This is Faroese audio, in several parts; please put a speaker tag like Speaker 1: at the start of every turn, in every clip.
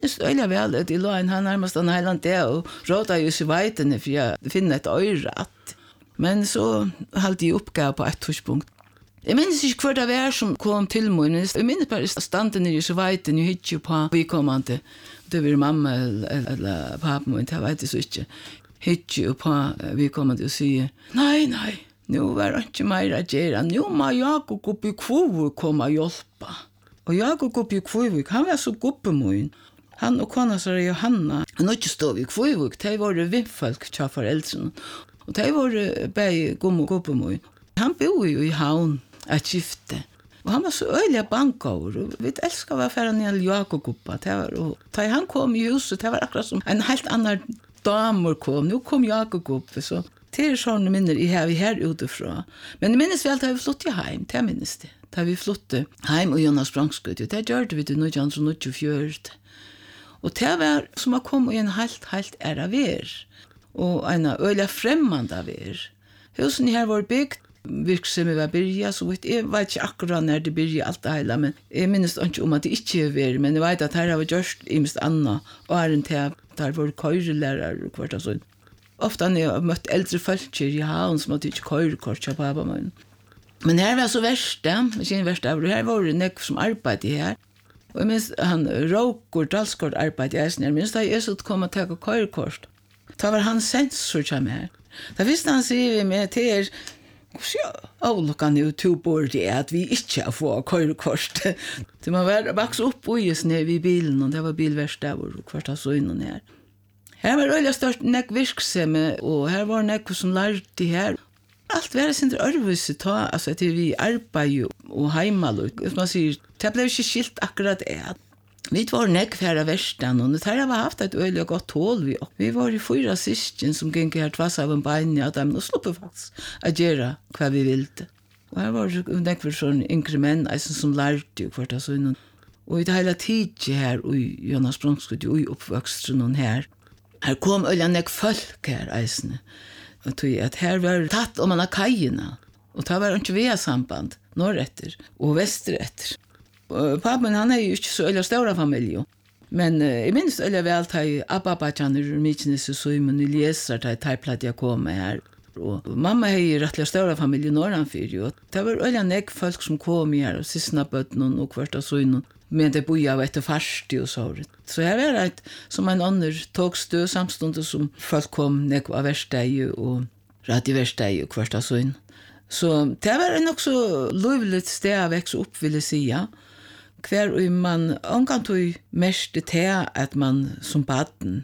Speaker 1: minns öliga väl att det låg en han närmast en hela dag och rådade ju sig vajten för jag finner ett örat. Men så hade jag uppgav på ett tidspunkt. Jag minns inte kvar det var som kom till mig. Jag minns bara standen i Schweiz, nu hit ju på vi kommande. Det var mamma eller pappa men det vet jag så inte. Hit ju på vi kommande och säger nej. Nu var det inte mer att göra. Nu må Jakob upp i Kvåvik komma och hjälpa. Och Jakob upp i Kvåvik, han var så guppemoin. Han och kona så Johanna, han inte stod i Kvåvik. Det var det vinnfolk till föräldrarna. Och det var det bäg guppemoin. Han bor ju i havn. Att skifte. Och han var så öliga bankar och vi älskar att vara ner till Jakob uppa. Och da han kom i huset, det var akkurat som en helt annan damer kom. Nu kom Jakob upp. Så det är sådana minner jag har här utifrån. Men det minns väl att vi flyttade hem. Det minns det. Da vi flyttade hem och Jonas Sprangskutt. Det gjorde vi till 1924. Och det var som att komma i en helt ära ver. Och en öliga främmande ver. Husen här var byggt. Virksomhet var byrja, så jeg vet ikke akkurat når det byrja alt det hele, men jeg minnes ikke om at det ikke er vært, men jeg vet at her har vi gjort i minst annet, og er en til der var køyrelærer og hvert og sånn. Ofte når jeg har møtt eldre folk i havn som hadde ikke køyrekort til pappa min. Men her var så verste, ikke verste, her var det nek som arbeid her, og jeg minns han Råkur Dalskort arbeid i eisen, jeg minns da jeg så kom og takk køyrekort. Da var han sensor til meg her. Da visste han sier vi med til Lukkan jo to bort det at vi ikke har fått køyrekort. Det må være vokst opp og gis ned vid bilen, og det var bilverst der hvor hvert av så innan her. Her var det størst nek virksomme, og her var nek som lærte her. Alt var sin arvelse ta, altså til vi arbeid og heimaluk. Man sier, det ble ikke skilt akkurat det. Vi var nekfæra versten, og det har haft et øyelig godt tål vi. Vi var i 4 syskjen som gikk her tvass av en bein i dem, og sluppet faktisk å gjøre hva vi ville. Og her var det nekfæra sånn yngre menn, som lærte jo hvert av sånn. Og i det hele tidsje her, i Jonas Sprangskutt, i oppvoksten her, her kom øyelig nek folk her, eisene. Og tog at her var tatt om man av kajene, og det var ikke via samband, norretter og vesteretter. Pappan han är ju inte så eller stora familj. Men jag minns eller väl att Abba-Bajaner och Mykines och Simon och Lieser att platt jag kom här. Och mamma är ju rättliga stora familj i Norranfyr. Och det var öliga nek folk som kom här och sysna bötten och kvarta Simon. Men det boja av ett farsti och så. Så jag var ett som en annan tågstö samstånd som folk kom nek av Versteg och rätt i Versteg och kvarta Simon. Så det var en också lovligt steg att växa upp vill jag säga. Kvar man omgang tog mest til at man som baden,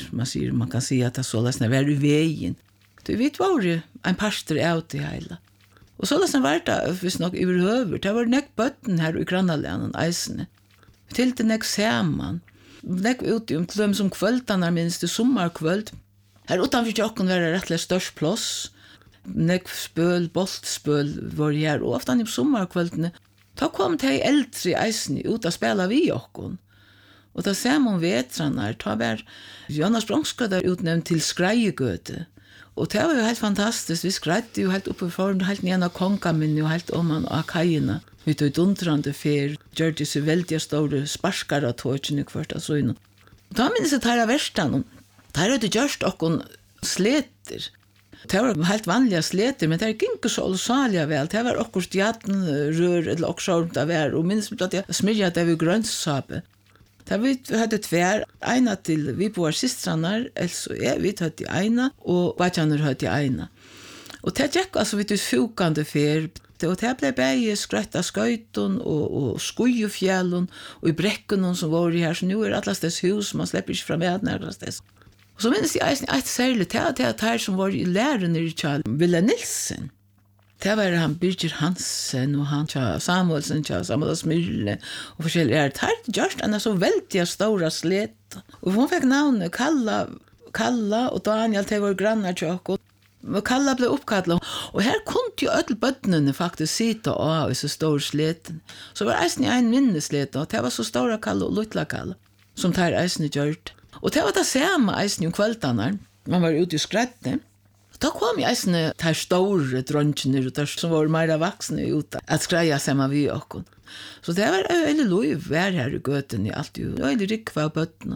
Speaker 1: man kan si at det så løsne var i veien. Du vet var en pastor av det hele. Og så løsne var det, hvis nok overhøver, det var nek bøtten her i Grannalenen, eisene. Til det nek sammen. Nek ute om til dem som kvøltene minst det sommerkvøld. Her utenfor tjokken var det rettelig størst plass. Nek spøl, boltspøl var her, og ofte i sommerkvøldene. Da kom de eldre eisen ut og spela vi okkon. Og da ser man vetrarna, da var Jonas Sprangskutt utnevnt til skreiegøte. Og det var jo helt fantastisk. Vi skreide jo helt oppe for helt ned av kongamin og helt om han av kajina. Vi tog dundrandi fer, gjør det så veldig store sparskar av tåkene kvart av sånn. Da minnes jeg tar av verstan. Der hadde gjørst okkon sleter. Det var helt vanliga sleter, men det gikk ikke så salige vel. Det var okkur stjatenrør, eller okkur det var, og minns at jeg smyrja det var grønnsape. Det vi hadde tvær, ena til vi på vår systranar, altså vi hadde ena, og Bajaner hadde ena. Og det gikk altså vi til fukande fer, og det ble bare skrøtt av skøyton, og skujufjellon, og i brekken som var her, så nå atlas dess hus, man slipper ikke fra med nærmest dess. Og så minnes jeg et særlig til at her som var i læreren i Kjall, Ville Nilsen. Det var han Birger Hansen og han Samuelsen, Samuel Smyrle og forskjellige her. Det her gjørst en så veldig store slet. Og hun fikk navnet Kalla og Daniel, det var grannar tjokk. Og Kalla ble oppkallet. Og her kunne jo alle bøttene faktisk sitte av i så store sleten. Så var eisen i en minnesleten, og det var så store Kalla og Lutla Kalla, som tar eisen i gjørt. Og det var det samme eisen i kveldene. Man var ute i skredden. Da kom jeg eisen til store dronjene som var mer vaksne ute at skreia sammen vi okken. Så det var veldig lov å være her i gøten i alt. Det var veldig rikva av bøttene.